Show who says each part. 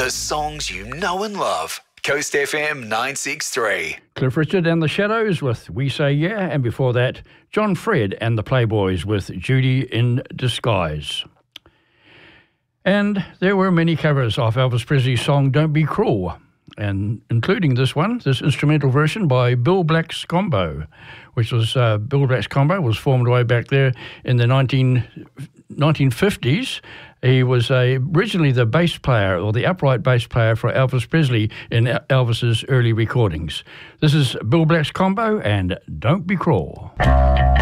Speaker 1: The songs you know and love. Coast FM 963.
Speaker 2: Cliff Richard and the Shadows with We Say Yeah, and before that, John Fred and the Playboys with Judy in Disguise. And there were many covers of Elvis Presley's song Don't Be Cruel, and including this one, this instrumental version by Bill Black's Combo, which was Bill Black's Combo was formed way back there in the 1950s. He was originally the bass player, or the upright bass player for Elvis Presley in Elvis's early recordings. This is Bill Black's Combo and Don't Be Cruel.